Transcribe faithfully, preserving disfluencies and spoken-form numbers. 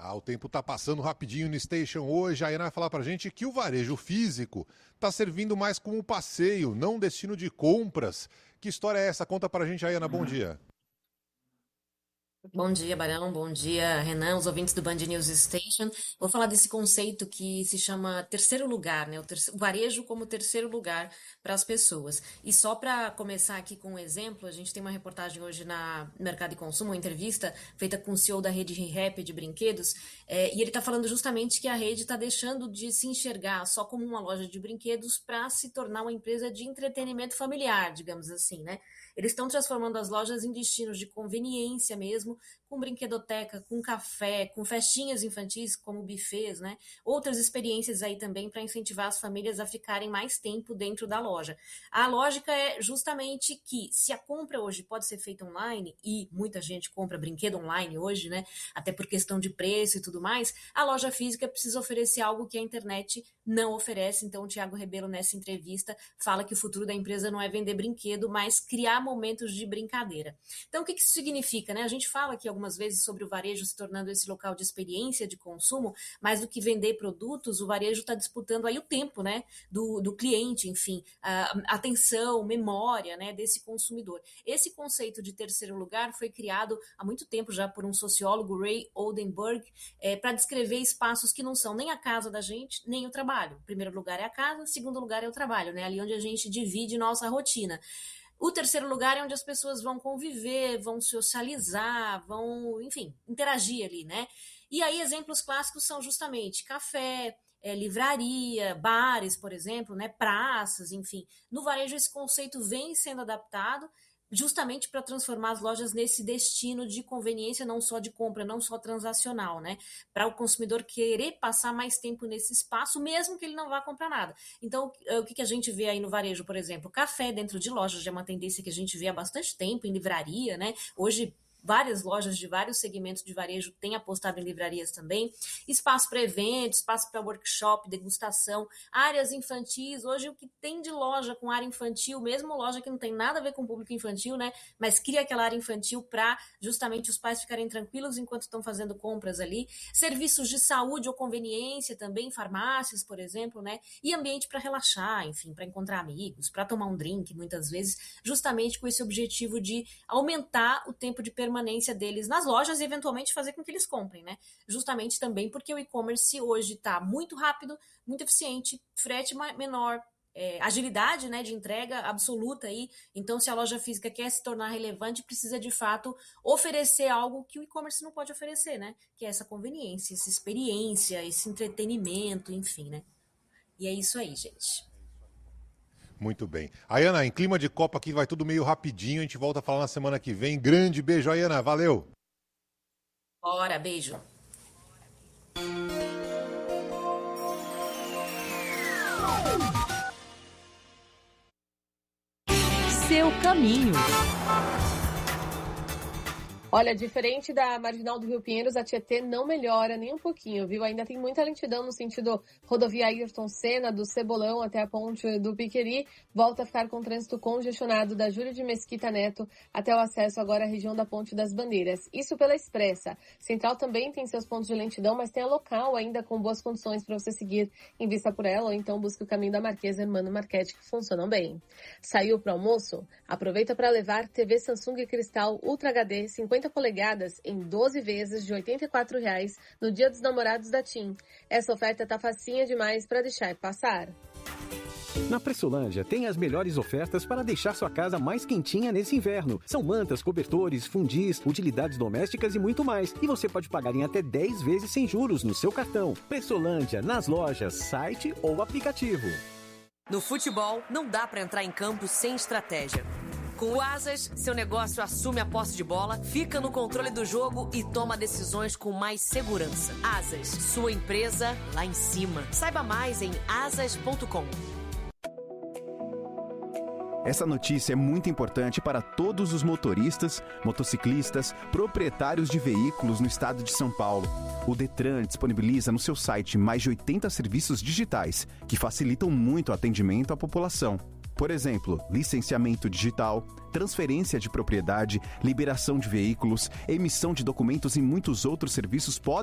Ah, o tempo está passando rapidinho no Station hoje. A Ana vai falar para a gente que o varejo físico está servindo mais como passeio, não destino de compras. Que história é essa? Conta para a gente, Ana. Bom dia. Bom dia, Barão. Bom dia, Renan, os ouvintes do Band News Station. Vou falar desse conceito que se chama terceiro lugar, né? O, terceiro, o varejo como terceiro lugar para as pessoas. E só para começar aqui com um exemplo, a gente tem uma reportagem hoje na Mercado e Consumo, uma entrevista feita com o C E O da rede ReHap de brinquedos, é, e ele está falando justamente que a rede está deixando de se enxergar só como uma loja de brinquedos para se tornar uma empresa de entretenimento familiar, digamos assim, né? Eles estão transformando as lojas em destinos de conveniência mesmo, com brinquedoteca, com café, com festinhas infantis, como buffets, né? Outras experiências aí também para incentivar as famílias a ficarem mais tempo dentro da loja. A lógica é justamente que se a compra hoje pode ser feita online, e muita gente compra brinquedo online hoje, né? Até por questão de preço e tudo mais, a loja física precisa oferecer algo que a internet não oferece. Então o Thiago Rebelo, nessa entrevista, fala que o futuro da empresa não é vender brinquedo, mas criar momentos de brincadeira. Então o que isso significa, né? A gente fala aqui algumas vezes sobre o varejo se tornando esse local de experiência de consumo, mais do que vender produtos, o varejo está disputando aí o tempo, né, do, do cliente, enfim, a atenção, memória, né, desse consumidor. Esse conceito de terceiro lugar foi criado há muito tempo já por um sociólogo, Ray Oldenburg, é, para descrever espaços que não são nem a casa da gente, nem o trabalho. O primeiro lugar é a casa, o segundo lugar é o trabalho, né, ali onde a gente divide nossa rotina. O terceiro lugar é onde as pessoas vão conviver, vão socializar, vão, enfim, interagir ali, né? E aí exemplos clássicos são justamente café, é, livraria, bares, por exemplo, né? Praças, enfim. No varejo esse conceito vem sendo adaptado justamente para transformar as lojas nesse destino de conveniência, não só de compra, não só transacional, né? Para o consumidor querer passar mais tempo nesse espaço, mesmo que ele não vá comprar nada. Então, o que a gente vê aí no varejo, por exemplo? Café dentro de lojas já é uma tendência que a gente vê há bastante tempo, em livraria, né? Hoje, várias lojas de vários segmentos de varejo têm apostado em livrarias também. Espaço para eventos, espaço para workshop, degustação, áreas infantis. Hoje o que tem de loja com área infantil, mesmo loja que não tem nada a ver com o público infantil, né? Mas cria aquela área infantil para justamente os pais ficarem tranquilos enquanto estão fazendo compras ali. Serviços de saúde ou conveniência também, farmácias, por exemplo, né? E ambiente para relaxar, enfim, para encontrar amigos, para tomar um drink, muitas vezes, justamente com esse objetivo de aumentar o tempo de permanência permanência deles nas lojas e eventualmente fazer com que eles comprem, né? Justamente também porque o e-commerce hoje está muito rápido, muito eficiente, frete menor, é, agilidade, né, de entrega absoluta aí. Então, se a loja física quer se tornar relevante, precisa de fato oferecer algo que o e-commerce não pode oferecer, né? Que é essa conveniência, essa experiência, esse entretenimento, enfim, né? E é isso aí, gente. Muito bem. Ayana, em clima de Copa aqui vai tudo meio rapidinho, a gente volta a falar na semana que vem. Grande beijo, Ayana, valeu! Bora, beijo! Seu caminho. Olha, diferente da Marginal do Rio Pinheiros, a Tietê não melhora nem um pouquinho, viu? Ainda tem muita lentidão no sentido rodovia Ayrton Senna, do Cebolão até a ponte do Piqueri. Volta a ficar com trânsito congestionado da Júlio de Mesquita Neto até o acesso agora à região da Ponte das Bandeiras. Isso pela Expressa. Central também tem seus pontos de lentidão, mas tem a local ainda com boas condições para você seguir em vista por ela, ou então busque o caminho da Marquesa Hermano Marchetti, que funcionam bem. Saiu para almoço? Aproveita para levar T V Samsung Cristal Ultra H D cinquenta polegadas em doze vezes de oitenta e quatro reais no Dia dos Namorados da TIM. Essa oferta tá facinha demais para deixar passar. Na Pressolândia tem as melhores ofertas para deixar sua casa mais quentinha nesse inverno. São mantas, cobertores, fundis, utilidades domésticas e muito mais. E você pode pagar em até dez vezes sem juros no seu cartão. Pressolândia, nas lojas, site ou aplicativo. No futebol, não dá para entrar em campo sem estratégia. Com o Asas, seu negócio assume a posse de bola, fica no controle do jogo e toma decisões com mais segurança. Asas, sua empresa lá em cima. Saiba mais em asas ponto com. Essa notícia é muito importante para todos os motoristas, motociclistas, proprietários de veículos no estado de São Paulo. O Detran disponibiliza no seu site mais de oitenta serviços digitais que facilitam muito o atendimento à população. Por exemplo, licenciamento digital, transferência de propriedade, liberação de veículos, emissão de documentos e muitos outros serviços podem